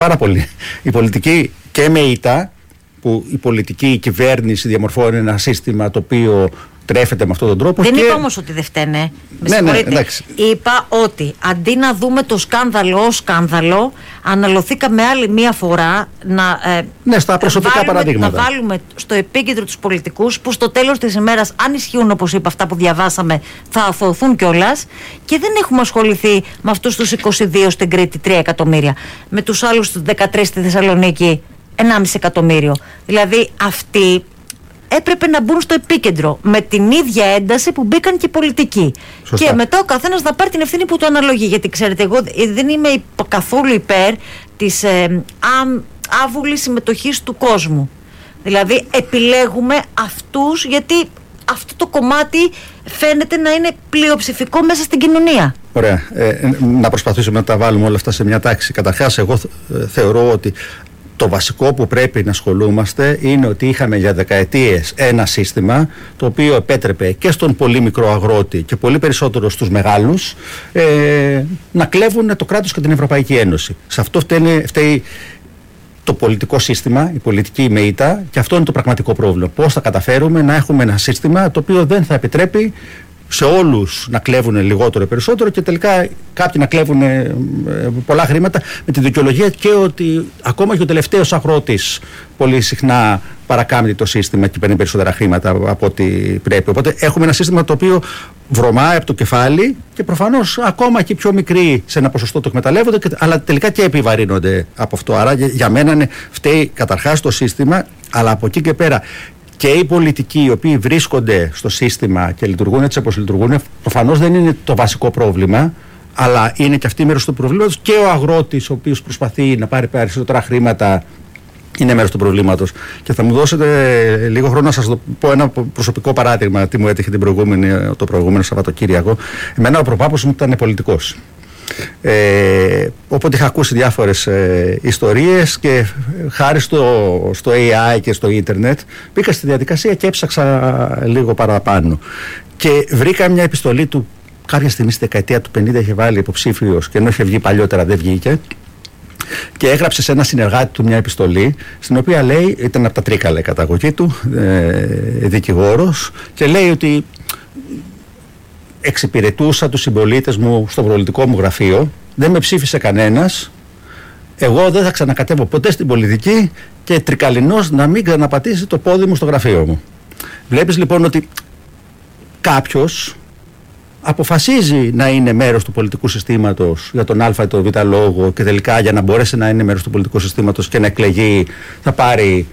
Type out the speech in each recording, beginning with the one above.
πάρα πολύ. Η πολιτική και με ήττα, που η πολιτική κυβέρνηση διαμορφώνει ένα σύστημα το οποίο τρέφεται με αυτόν τον τρόπο. Δεν είπα όμως ότι δεν φταίνε. Ναι, είπα ότι αντί να δούμε το σκάνδαλο ως σκάνδαλο, αναλωθήκαμε άλλη μία φορά στα προσωπικά παραδείγματα. Να βάλουμε στο επίκεντρο τους πολιτικούς που στο τέλος της ημέρας, αν ισχύουν όπως είπα αυτά που διαβάσαμε, θα αθωωθούν κιόλας, και δεν έχουμε ασχοληθεί με αυτούς τους 22 στην Κρήτη, 3 εκατομμύρια, με τους άλλους 13 στη Θεσσαλονίκη, 1,5 εκατομμύριο. Δηλαδή αυτοί έπρεπε να μπουν στο επίκεντρο με την ίδια ένταση που μπήκαν και οι πολιτικοί. Σωστά. Και μετά ο καθένας να πάρει την ευθύνη που του αναλογεί. Γιατί ξέρετε, εγώ δεν είμαι καθόλου υπέρ της άβουλης συμμετοχής του κόσμου. Δηλαδή επιλέγουμε αυτούς, γιατί αυτό το κομμάτι φαίνεται να είναι πλειοψηφικό μέσα στην κοινωνία. Ωραία. Να προσπαθήσουμε να τα βάλουμε όλα αυτά σε μια τάξη. Καταρχάς, εγώ θεωρώ ότι το βασικό που πρέπει να ασχολούμαστε είναι ότι είχαμε για δεκαετίες ένα σύστημα το οποίο επέτρεπε και στον πολύ μικρό αγρότη και πολύ περισσότερο στους μεγάλους να κλέβουν το κράτος και την Ευρωπαϊκή Ένωση. Σε αυτό φταίει το πολιτικό σύστημα, η πολιτική μεΐτα, και αυτό είναι το πραγματικό πρόβλημα. Πώς θα καταφέρουμε να έχουμε ένα σύστημα το οποίο δεν θα επιτρέπει σε όλους να κλέβουν λιγότερο ή περισσότερο, και τελικά κάποιοι να κλέβουν πολλά χρήματα, με τη δικαιολογία και ότι ακόμα και ο τελευταίος αγρότης πολύ συχνά παρακάμπτει το σύστημα και παίρνει περισσότερα χρήματα από ό,τι πρέπει. Οπότε έχουμε ένα σύστημα το οποίο βρωμάει από το κεφάλι, και προφανώς ακόμα και οι πιο μικροί σε ένα ποσοστό το εκμεταλλεύονται, αλλά τελικά και επιβαρύνονται από αυτό. Άρα για μένα φταίει καταρχάς το σύστημα, αλλά από εκεί και πέρα και οι πολιτικοί οι οποίοι βρίσκονται στο σύστημα και λειτουργούν έτσι όπως λειτουργούν, προφανώς δεν είναι το βασικό πρόβλημα, αλλά είναι και αυτή μέρος του προβλήματος, και ο αγρότης ο οποίος προσπαθεί να πάρει περισσότερα χρήματα είναι μέρος του προβλήματος. Και θα μου δώσετε λίγο χρόνο να σας πω ένα προσωπικό παράδειγμα τι μου έτυχε το προηγούμενο Σαββατοκύριακο. Εμένα ο προπάπος μου ήταν πολιτικός. Οπότε είχα ακούσει διάφορες ιστορίες, και χάρη στο AI και στο ίντερνετ μπήκα στη διαδικασία και έψαξα λίγο παραπάνω, και βρήκα μια επιστολή του κάποια στιγμή στη δεκαετία του 50. Είχε βάλει υποψήφιος, και ενώ είχε βγει παλιότερα δεν βγήκε, και έγραψε σε ένα συνεργάτη του μια επιστολή στην οποία λέει, ήταν από τα Τρίκαλα η καταγωγή του, δικηγόρος, και λέει ότι εξυπηρετούσα τους συμπολίτες μου στο πολιτικό μου γραφείο, δεν με ψήφισε κανένας, εγώ δεν θα ξανακατέβω ποτέ στην πολιτική, και τρικαλινός να μην ξαναπατήσει το πόδι μου στο γραφείο μου. Βλέπεις λοιπόν ότι κάποιος αποφασίζει να είναι μέρος του πολιτικού συστήματος για τον α ή τον β λόγο, και τελικά για να μπορέσει να είναι μέρος του πολιτικού συστήματος και να εκλεγεί θα πάρει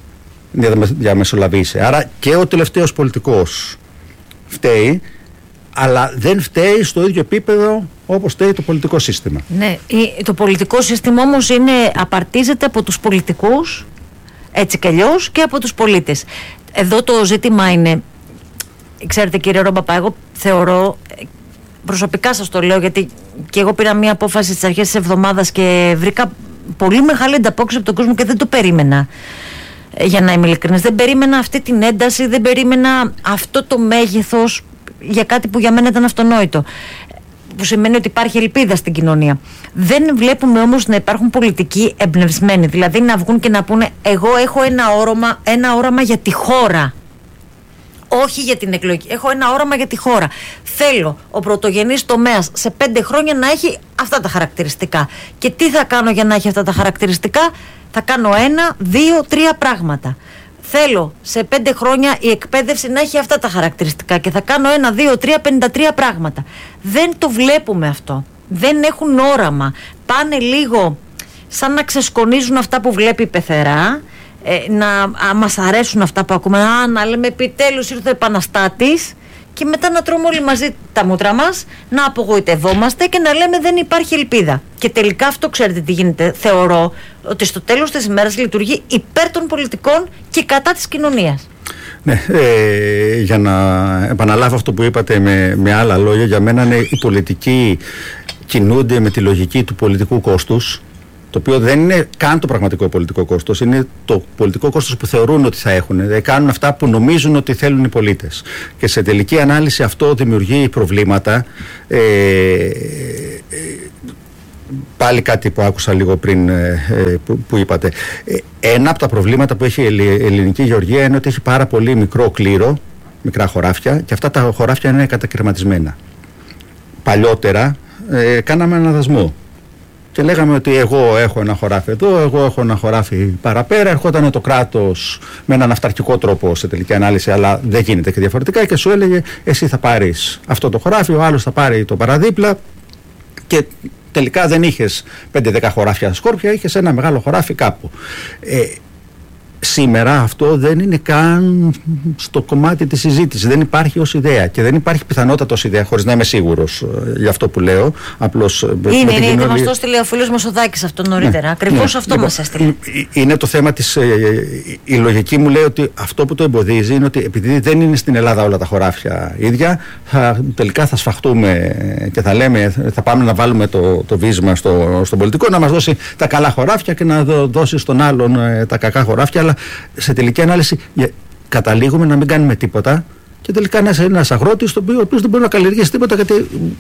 διαμεσολαβήσει. Άρα και ο τελευταίος πολιτικός φταίει, αλλά δεν φταίει στο ίδιο επίπεδο όπως φταίει το πολιτικό σύστημα. Ναι, το πολιτικό σύστημα όμως απαρτίζεται από τους πολιτικούς, έτσι κι αλλιώς, και από τους πολίτες. Εδώ το ζήτημα είναι, ξέρετε κύριε Ρομπαπά, εγώ θεωρώ, προσωπικά σας το λέω, γιατί και εγώ πήρα μια απόφαση στις αρχές της εβδομάδας και βρήκα πολύ μεγάλη ανταπόκριση από τον κόσμο και δεν το περίμενα. Για να είμαι ειλικρινής, δεν περίμενα αυτή την ένταση, δεν περίμενα αυτό το μέγεθος για κάτι που για μένα ήταν αυτονόητο. Που σημαίνει ότι υπάρχει ελπίδα στην κοινωνία. Δεν βλέπουμε όμως να υπάρχουν πολιτικοί εμπνευσμένοι. Δηλαδή να βγουν και να πούνε, εγώ έχω ένα όραμα για τη χώρα. Όχι για την εκλογή. Έχω ένα όραμα για τη χώρα. Θέλω ο πρωτογενής τομέας σε 5 χρόνια να έχει αυτά τα χαρακτηριστικά. Και τι θα κάνω για να έχει αυτά τα χαρακτηριστικά? Θα κάνω 1, 2, 3 πράγματα. Θέλω σε 5 χρόνια η εκπαίδευση να έχει αυτά τα χαρακτηριστικά, και θα κάνω 1, 2, 3, 53 πράγματα. Δεν το βλέπουμε αυτό. Δεν έχουν όραμα. Πάνε λίγο σαν να ξεσκονίζουν αυτά που βλέπει η πεθερά, να μας αρέσουν αυτά που ακούμε, να λέμε επιτέλους ήρθε ο επαναστάτης, και μετά να τρώμε όλοι μαζί τα μούτρα μας, να απογοητευόμαστε και να λέμε δεν υπάρχει ελπίδα. Και τελικά αυτό ξέρετε τι γίνεται? Θεωρώ ότι στο τέλος της ημέρας λειτουργεί υπέρ των πολιτικών και κατά της κοινωνίας. Ναι, για να επαναλάβω αυτό που είπατε με άλλα λόγια, για μένα οι πολιτικοί κινούνται με τη λογική του πολιτικού κόστους, το οποίο δεν είναι καν το πραγματικό πολιτικό κόστος, είναι το πολιτικό κόστος που θεωρούν ότι θα έχουν. Δηλαδή κάνουν αυτά που νομίζουν ότι θέλουν οι πολίτες. Και σε τελική ανάλυση αυτό δημιουργεί προβλήματα πάλι κάτι που άκουσα λίγο πριν που είπατε. Ένα από τα προβλήματα που έχει η ελληνική γεωργία είναι ότι έχει πάρα πολύ μικρό κλήρο, μικρά χωράφια, και αυτά τα χωράφια είναι κατακαιρματισμένα. Παλιότερα κάναμε ένα δασμό και λέγαμε ότι εγώ έχω ένα χωράφι εδώ, εγώ έχω ένα χωράφι παραπέρα. Ερχόταν το κράτος με έναν αυταρχικό τρόπο σε τελική ανάλυση, αλλά δεν γίνεται και διαφορετικά, και σου έλεγε εσύ θα πάρεις αυτό το χωράφι, ο άλλος θα πάρει το παραδίπλα, και τελικά δεν είχες 5-10 χωράφια σκόρπια, είχες ένα μεγάλο χωράφι κάπου. Σήμερα αυτό δεν είναι καν στο κομμάτι της συζήτησης. Δεν υπάρχει ως ιδέα και δεν υπάρχει πιθανότατα ως ιδέα, χωρίς να είμαι σίγουρος για αυτό που λέω. Απλώς είναι ήδη μας το στείλε ο φίλος Μασοδάκης αυτό νωρίτερα. Ακριβώς αυτό λοιπόν, μας έστειλε. Είναι το θέμα της. Η λογική μου λέει ότι αυτό που το εμποδίζει είναι ότι επειδή δεν είναι στην Ελλάδα όλα τα χωράφια ίδια, τελικά θα σφαχτούμε και θα λέμε, θα πάμε να βάλουμε το βίσμα στον πολιτικό να μας δώσει τα καλά χωράφια και να δώσει στον άλλον τα κακά χωράφια. Αλλά σε τελική ανάλυση καταλήγουμε να μην κάνουμε τίποτα και τελικά να είσαι ένας αγρότης ο οποίος δεν μπορεί να καλλιεργήσει τίποτα, γιατί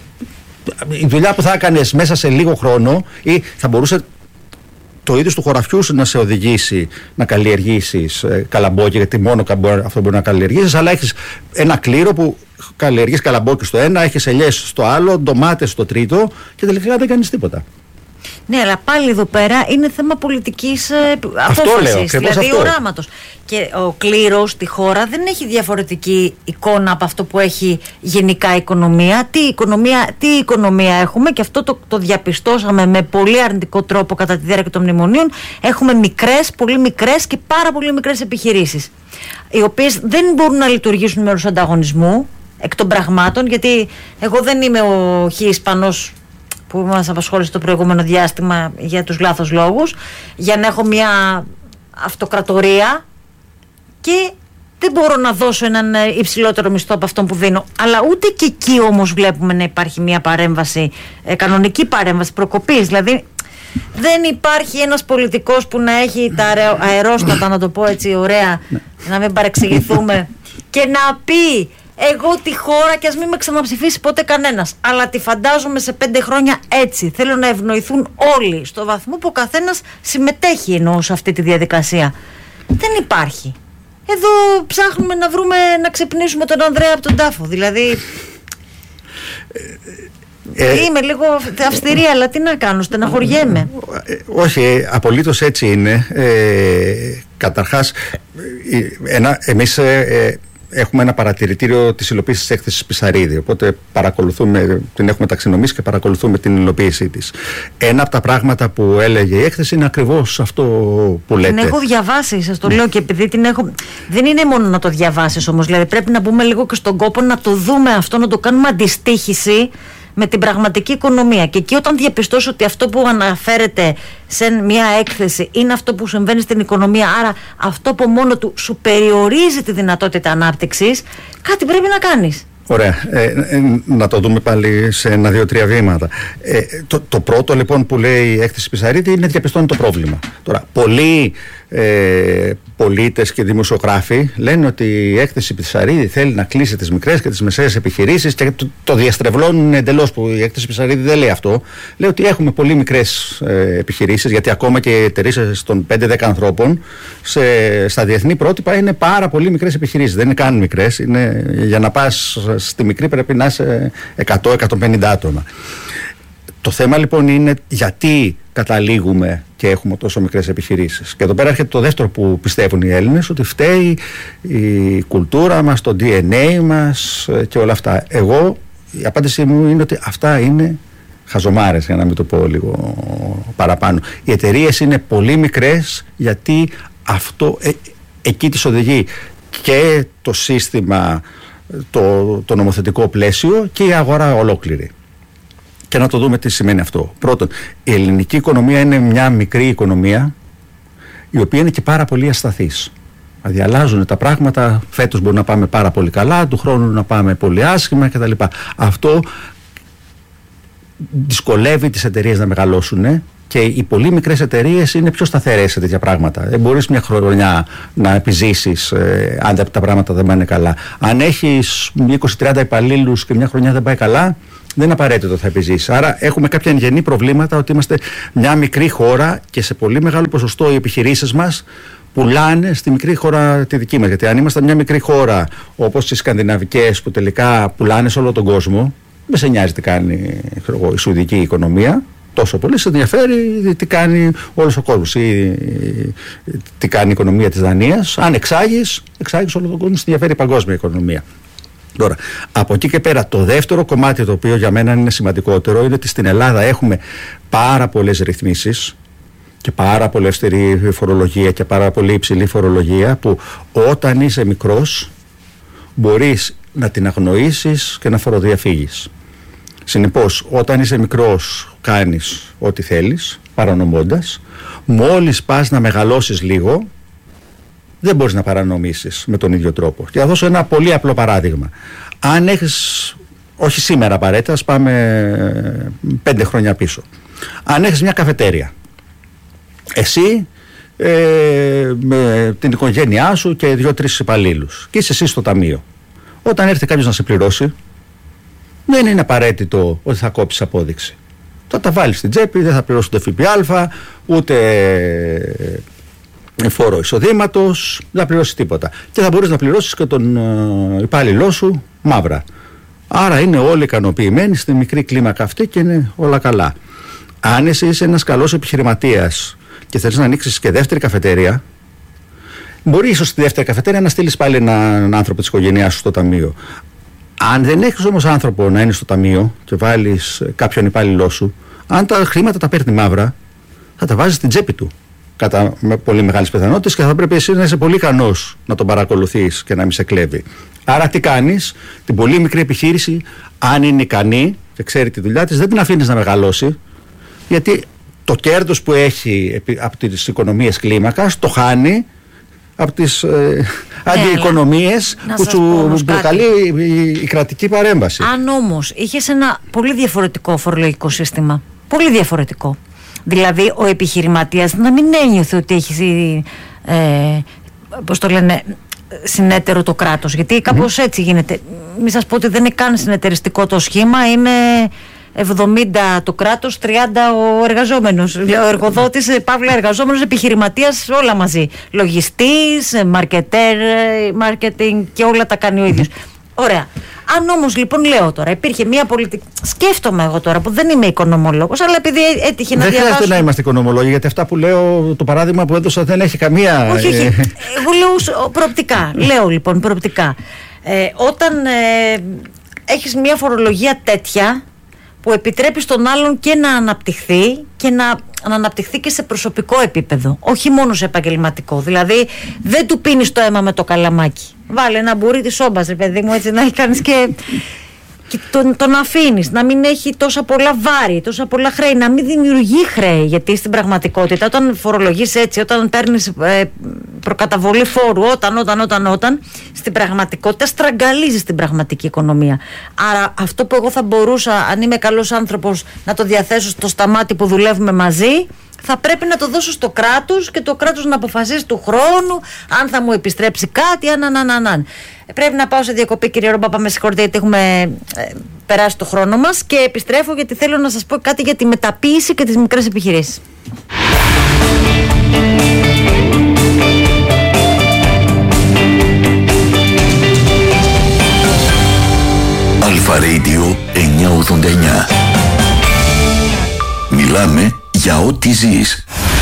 η δουλειά που θα έκανες μέσα σε λίγο χρόνο, ή θα μπορούσε το είδος του χωραφιού να σε οδηγήσει να καλλιεργήσεις καλαμπόκι, γιατί μόνο αυτό μπορεί να καλλιεργήσεις, αλλά έχεις ένα κλήρο που καλλιεργείς καλαμπόκι στο ένα, έχεις ελιές στο άλλο, ντομάτες στο τρίτο, και τελικά δεν κάνεις τίποτα. Ναι, αλλά πάλι εδώ πέρα είναι θέμα πολιτικής απόφασης, δηλαδή οράματος. Και ο κλήρος στη χώρα δεν έχει διαφορετική εικόνα από αυτό που έχει γενικά η οικονομία. Τι οικονομία έχουμε, και αυτό το διαπιστώσαμε με πολύ αρνητικό τρόπο κατά τη διάρκεια των μνημονίων. Έχουμε μικρές, πολύ μικρές και πάρα πολύ μικρές επιχειρήσεις, οι οποίες δεν μπορούν να λειτουργήσουν με όρους ανταγωνισμού εκ των πραγμάτων, γιατί εγώ δεν είμαι ο Ισπανός που μας απασχόλησε το προηγούμενο διάστημα για τους λάθος λόγους, για να έχω μια αυτοκρατορία και δεν μπορώ να δώσω έναν υψηλότερο μισθό από αυτόν που δίνω. Αλλά ούτε και εκεί όμως βλέπουμε να υπάρχει μια παρέμβαση, κανονική παρέμβαση προκοπής. Δηλαδή δεν υπάρχει ένας πολιτικός που να έχει τα αερόστατα, να το πω έτσι ωραία, να μην παρεξηγηθούμε, και να πει εγώ τη χώρα, και ας μην με ξαναψηφίσει ποτέ κανένας, αλλά τη φαντάζομαι σε 5 χρόνια έτσι. Θέλω να ευνοηθούν όλοι στο βαθμό που ο καθένας συμμετέχει εννοώ σε αυτή τη διαδικασία. Δεν υπάρχει. Εδώ ψάχνουμε να βρούμε, να ξεπνήσουμε τον Ανδρέα από τον τάφο. Δηλαδή είμαι λίγο αυστηρή, αλλά τι να κάνω, στεναχωριέμαι. Όχι, απολύτως έτσι είναι. Καταρχάς, εμείς έχουμε ένα παρατηρητήριο της υλοποίησης της έκθεσης Πισαρίδη, οπότε την έχουμε ταξινομήσει και παρακολουθούμε την υλοποίησή της. Ένα από τα πράγματα που έλεγε η έκθεση είναι ακριβώς αυτό που λέτε. Την έχω διαβάσει, σας το λέω, και επειδή την έχω. Δεν είναι μόνο να το διαβάσεις όμως, δηλαδή πρέπει να μπούμε λίγο και στον κόπο να το δούμε αυτό, να το κάνουμε αντιστοίχηση με την πραγματική οικονομία. Και εκεί, όταν διαπιστώσω ότι αυτό που αναφέρεται σε μια έκθεση είναι αυτό που συμβαίνει στην οικονομία, άρα αυτό από μόνο του σου περιορίζει τη δυνατότητα ανάπτυξης, κάτι πρέπει να κάνεις. Ωραία. Να το δούμε πάλι σε 1-2-3 βήματα. Το πρώτο λοιπόν που λέει η έκθεση Πισαρίδη είναι διαπιστώνει το πρόβλημα. Τώρα, πολλοί πολίτες και δημοσιογράφοι λένε ότι η έκθεση Πισαρίδη θέλει να κλείσει τις μικρές και τις μεσαίες επιχειρήσεις, και το διαστρεβλώνουν εντελώς, που η έκθεση Πισαρίδη δεν λέει αυτό. Λέει ότι έχουμε πολύ μικρές επιχειρήσεις, γιατί ακόμα και οι εταιρείες των 5-10 ανθρώπων στα διεθνή πρότυπα είναι πάρα πολύ μικρές επιχειρήσεις. Δεν είναι καν μικρές. Για να πας στη μικρή πρέπει να είσαι 100-150 άτομα. Το θέμα λοιπόν είναι γιατί καταλήγουμε και έχουμε τόσο μικρές επιχειρήσεις. Και εδώ πέρα έρχεται το δεύτερο που πιστεύουν οι Έλληνες, ότι φταίει η κουλτούρα μας, το DNA μας και όλα αυτά. Η απάντησή μου είναι ότι αυτά είναι χαζομάρες, για να μην το πω λίγο παραπάνω. Οι εταιρείες είναι πολύ μικρές, γιατί αυτό εκεί τις οδηγεί και το σύστημα, το νομοθετικό πλαίσιο και η αγορά ολόκληρη. Και να το δούμε τι σημαίνει αυτό. Πρώτον, η ελληνική οικονομία είναι μια μικρή οικονομία, η οποία είναι και πάρα πολύ ασταθής. Δηλαδή αλλάζουν τα πράγματα, φέτος μπορεί να πάμε πάρα πολύ καλά, του χρόνου να πάμε πολύ άσχημα κτλ. Αυτό δυσκολεύει τις εταιρείες να μεγαλώσουν, και οι πολύ μικρές εταιρείες είναι πιο σταθερές σε τέτοια πράγματα. Δεν μπορείς μια χρονιά να επιζήσεις αν τα πράγματα δεν πάνε καλά. Αν έχεις 20-30 υπαλλήλους και μια χρονιά δεν πάει καλά, δεν είναι απαραίτητο ότι θα επιζήσει. Άρα έχουμε κάποια γενή προβλήματα ότι είμαστε μια μικρή χώρα και σε πολύ μεγάλο ποσοστό οι επιχειρήσεις μας πουλάνε στη μικρή χώρα τη δική μας. Γιατί αν είμαστε μια μικρή χώρα όπως οι σκανδιναβικές που τελικά πουλάνε σε όλο τον κόσμο, δεν σε νοιάζει τι κάνει η σουηδική οικονομία. Τόσο πολύ σε ενδιαφέρει τι κάνει όλος ο κόσμος ή τι κάνει η οικονομία της Δανίας. Αν εξάγεις όλο τον κόσμο, σε ενδιαφέρει η παγκόσμια οικονομία. Τώρα, από εκεί και πέρα, το δεύτερο κομμάτι το οποίο για μένα είναι σημαντικότερο είναι ότι στην Ελλάδα έχουμε πάρα πολλές ρυθμίσεις και πάρα πολύ αυστηρή φορολογία και πάρα πολύ υψηλή φορολογία που όταν είσαι μικρός μπορείς να την αγνοήσεις και να φοροδιαφύγεις. Συνεπώς, όταν είσαι μικρός κάνεις ό,τι θέλεις, παρανομώντας. Μόλις πας να μεγαλώσεις λίγο, δεν μπορείς να παρανομήσεις με τον ίδιο τρόπο. Και θα δώσω ένα πολύ απλό παράδειγμα. Αν έχεις, όχι σήμερα απαραίτητα, ας πάμε 5 χρόνια πίσω. Αν έχεις μια καφετέρια, εσύ με την οικογένειά σου και 2-3 υπαλλήλους και είσαι εσύ στο ταμείο. Όταν έρθει κάποιος να σε πληρώσει, δεν είναι απαραίτητο ότι θα κόψεις απόδειξη. Θα τα βάλεις στην τσέπη, δεν θα πληρώσεις ούτε ΦΠΑ, ούτε φόρο εισοδήματος, δεν θα πληρώσεις τίποτα. Και θα μπορείς να πληρώσεις και τον υπάλληλό σου μαύρα. Άρα είναι όλοι ικανοποιημένοι στη μικρή κλίμακα αυτή και είναι όλα καλά. Αν εσύ είσαι ένας καλός επιχειρηματίας και θέλεις να ανοίξεις και δεύτερη καφετέρια, μπορεί ίσως στη δεύτερη καφετέρια να στείλεις πάλι έναν άνθρωπο της οικογένειάς σου στο ταμείο. Αν δεν έχεις όμως άνθρωπο να είναι στο ταμείο και βάλεις κάποιον υπάλληλό σου, αν τα χρήματα τα παίρνει μαύρα, θα τα βάζεις στην τσέπη του κατά πολύ μεγάλες πιθανότητες και θα πρέπει εσύ να είσαι πολύ ικανός να τον παρακολουθείς και να μην σε κλέβει. Άρα τι κάνεις, την πολύ μικρή επιχείρηση, αν είναι ικανή και ξέρει τη δουλειά της, δεν την αφήνεις να μεγαλώσει, γιατί το κέρδος που έχει από τις οικονομίες κλίμακας το χάνει από τις αντιοικονομίες που σου προκαλεί η κρατική παρέμβαση. Αν όμως είχες ένα πολύ διαφορετικό φορολογικό σύστημα, πολύ διαφορετικό, δηλαδή ο επιχειρηματίας να μην ένιωθε ότι έχει πώς το λένε, συνέτερο το κράτος, γιατί κάπως έτσι γίνεται. Μην σας πω ότι δεν είναι καν συνεταιριστικό το σχήμα, είναι 70 το κράτος, 30 ο εργαζόμενος, ο εργοδότης, παύλα εργαζόμενος, επιχειρηματίας, όλα μαζί. Λογιστής, μαρκετέρ, μάρκετινγκ και όλα τα κάνει ο ίδιος. Ωραία. Αν όμως λοιπόν λέω τώρα, υπήρχε μια πολιτική. Σκέφτομαι εγώ τώρα που δεν είμαι οικονομολόγος, αλλά επειδή έτυχε να διαβάσω. Δεν χρειάζεται να είμαστε οικονομολόγοι, γιατί αυτά που λέω, το παράδειγμα που έδωσα δεν έχει καμία. Όχι. Εγώ λέω προοπτικά. Λέω λοιπόν προοπτικά. Όταν έχεις μια φορολογία τέτοια, που επιτρέπει στον άλλον και να αναπτυχθεί και να αναπτυχθεί και σε προσωπικό επίπεδο, όχι μόνο σε επαγγελματικό. Δηλαδή δεν του πίνεις το αίμα με το καλαμάκι. Βάλε ένα μπουρί της σόμπας, ρε παιδί μου, έτσι να κάνεις και τον αφήνεις να μην έχει τόσα πολλά βάρη, τόσα πολλά χρέη, να μην δημιουργεί χρέη. Γιατί στην πραγματικότητα, όταν φορολογείς έτσι, όταν παίρνεις προκαταβολή φόρου, όταν, στην πραγματικότητα στραγγαλίζεις την πραγματική οικονομία. Άρα, αυτό που εγώ θα μπορούσα, αν είμαι καλός άνθρωπος, να το διαθέσω στο σταμάτη που δουλεύουμε μαζί, θα πρέπει να το δώσω στο κράτος και το κράτος να αποφασίσει του χρόνου αν θα μου επιστρέψει κάτι, αν. Πρέπει να πάω σε διακοπή, κύριε Ρόμπα, με συγχωρείτε γιατί έχουμε περάσει το χρόνο μας και επιστρέφω γιατί θέλω να σας πω κάτι για τη μεταποίηση και τις μικρές επιχειρήσεις. Αλφα Radio 989. Μιλάμε για ό,τι ζεις.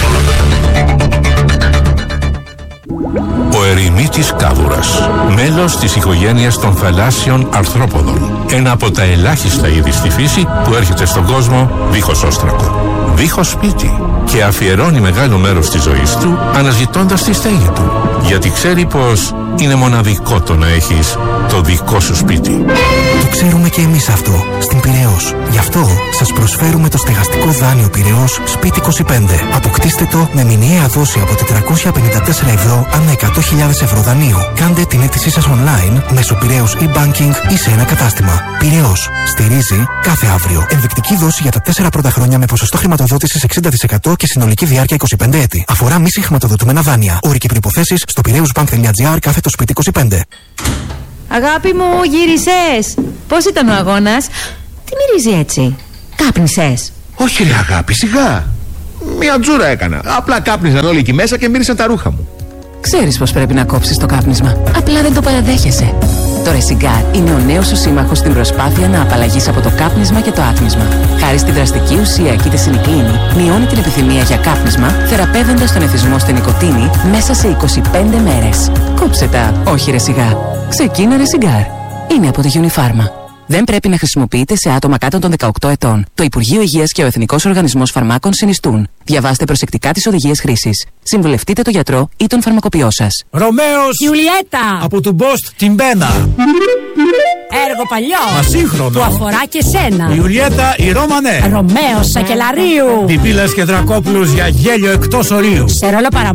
Ο ερημίτης κάβουρας, μέλος της οικογένειας των θαλάσσιων αρθρόποδων. Ένα από τα ελάχιστα είδη στη φύση που έρχεται στον κόσμο δίχως όστρακο, δίχως σπίτι και αφιερώνει μεγάλο μέρος της ζωής του αναζητώντας τη στέγη του. Γιατί ξέρει πως είναι μοναδικό το να έχεις το δικό σου σπίτι. Το ξέρουμε και εμείς αυτό στην Πειραιώς. Γι' αυτό σας προσφέρουμε το στεγαστικό δάνειο Πειραιώς Σπίτι 25. Αποκτήστε το με μηνιαία δόση από 454 ευρώ ανά 100.000 ευρώ δανείο. Κάντε την αίτησή σας online μέσω Πειραιώς e-banking ή σε ένα κατάστημα. Πειραιώς. Στηρίζει κάθε αύριο. Ενδεικτική δόση για τα 4 πρώτα χρόνια με ποσοστό χρηματοδότησης 60% και συνολική διάρκεια 25 έτη. Αφορά μη συγχρηματοδοτούμενα δάνεια. Όροι και προϋποθέσεις στο piraeusbank.gr κάθετο σπίτι 25. Αγάπη μου, γύρισες! Πώς ήταν ο αγώνας? Τι μυρίζει έτσι? Κάπνισες? Όχι ρε αγάπη, σιγά. Μια τζούρα έκανα. Απλά κάπνιζαν όλοι εκεί μέσα και μύρισαν τα ρούχα μου. Ξέρεις πως πρέπει να κόψεις το κάπνισμα. Απλά δεν το παραδέχεσαι. Το Resigar είναι ο νέος σου σύμμαχος στην προσπάθεια να απαλλαγείς από το κάπνισμα και το άτμισμα. Χάρη στην δραστική ουσία κητεσινικλίνη, μειώνει την επιθυμία για κάπνισμα, θεραπεύοντας τον εθισμό στην νοικοτήνη μέσα σε 25 μέρες. Κόψε τα, όχι Resigar. Ξεκίνα Resigar. Είναι από τη Unifarma. Δεν πρέπει να χρησιμοποιείται σε άτομα κάτω των 18 ετών. Το Υπουργείο Υγείας και ο Εθνικός Οργανισμός Φαρμάκων συνιστούν. Διαβάστε προσεκτικά τις οδηγίες χρήσης. Συμβουλευτείτε τον γιατρό ή τον φαρμακοποιό σας. Ρωμαίος Ιουλιέτα από του Μπόστ την Μπένα. Έργο παλιό. Μα σύγχρονο. Του αφορά και σένα. Ιουλιέτα η Ρώμανε. Ρωμαίος Σακελαρίου. Πιπίλας και Δρακόπουλος για γέλιο εκτός ορίου. Σε ρόλο